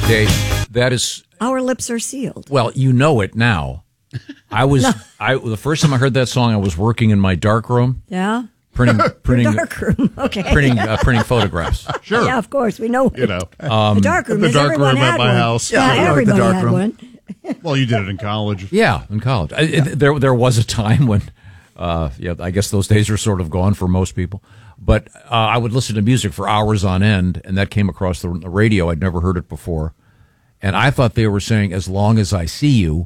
Dave, that is... Our lips are sealed. Well, you know it now. The first time I heard that song, I was working in my darkroom. Yeah? Printing darkroom. Okay. printing photographs. Sure. Yeah, of course. We know. You know. The darkroom. The dark room at my house. Yeah, Yeah, everybody the dark had room. one. Well, you did it in college. Yeah, in college. There was a time when, I guess those days are sort of gone for most people. But I would listen to music for hours on end, and that came across the radio. I'd never heard it before. And I thought they were saying, as long as I see you.